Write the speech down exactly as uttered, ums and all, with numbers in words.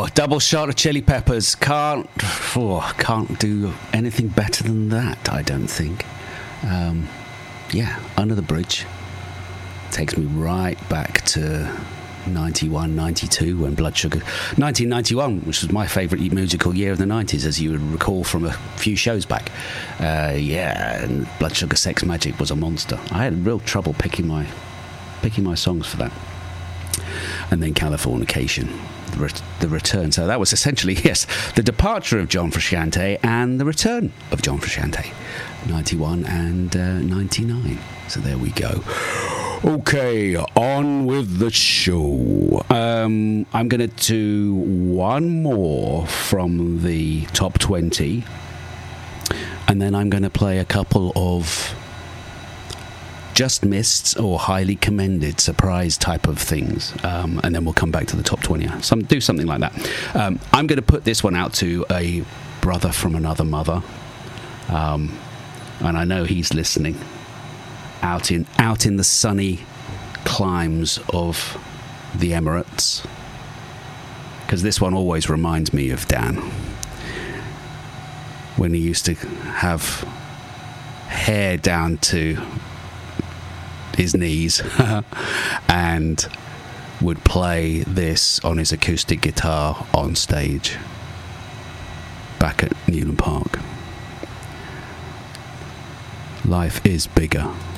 Double Shot of Chili Peppers. Can't, oh, can't do anything better than that, I don't think. Um, yeah, Under the Bridge takes me right back to ninety-one, ninety-two, when Blood Sugar... nineteen ninety-one, which was my favourite musical year of the nineties, as you would recall from a few shows back. Uh, yeah, and Blood Sugar Sex Magik was a monster. I had real trouble picking my picking my songs for that. And then Californication, the, re- the return. So that was essentially, yes, the departure of John Frusciante and the return of John Frusciante, ninety-one and uh, ninety-nine. So there we go. Okay, on with the show. Um, I'm going to do one more from the top twenty, and then I'm going to play a couple of just missed or highly commended surprise type of things, um, and then we'll come back to the top twenty. Some do something like that. Um, I'm going to put this one out to a brother from another mother, um, and I know he's listening. Out in out in the sunny climes of the Emirates, because this one always reminds me of Dan when he used to have hair down to his knees and would play this on his acoustic guitar on stage back at Newland Park. Life is bigger